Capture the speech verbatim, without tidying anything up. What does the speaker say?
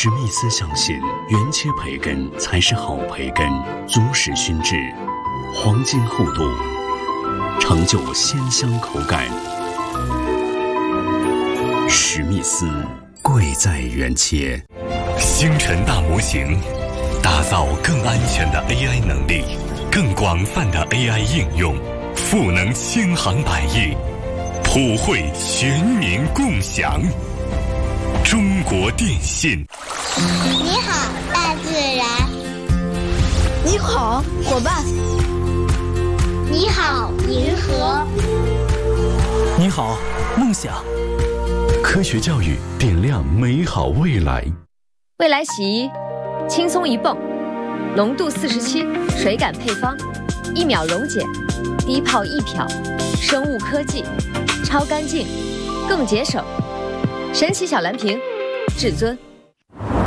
史密斯相信原切培根才是好培根，足使熏制，黄金厚度，成就鲜香口感。史密斯，贵在原切。 星辰大模型，打造更安全的 A I 能力，更广泛的 A I 应用，赋能千行百业，普惠全民共享。中国电信。 你好，大自然。 你好，伙伴。 你好，银河。 你好，梦想。 科学教育点亮美好未来。 未来洗衣，轻松一泵，浓度四十七，水感配方，一秒溶解，低泡易漂，生物科技，超干净，更节省。神奇小蓝瓶，至尊。